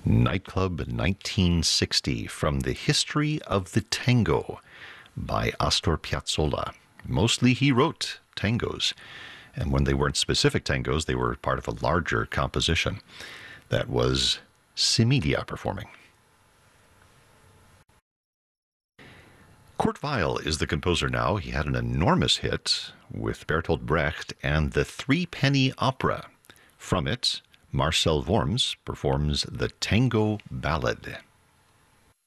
Nightclub 1960 from the History of the Tango by Astor Piazzolla. Mostly he wrote tangos, and when they weren't specific tangos, they were part of a larger composition. That was Similia performing. Kurt Weill is the composer now. He had an enormous hit with Bertolt Brecht and the Threepenny Opera. From it, Marcel Worms performs the Tango Ballad.